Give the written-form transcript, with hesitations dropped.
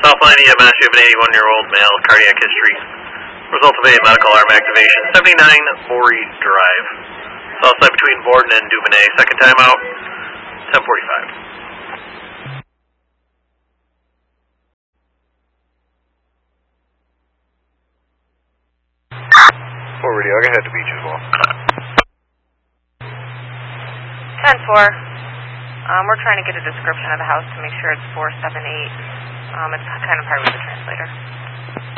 Southline EMS, you have an 81-year-old male, cardiac history. Result of a medical arm activation, 79 Borey Drive. Southside between Borden and Duvernay. Second time out, 10:45. Forward, I can head to beach as well. 10-4. We're trying to get a description of the house to make sure it's 478. It's kind of hard with the translator.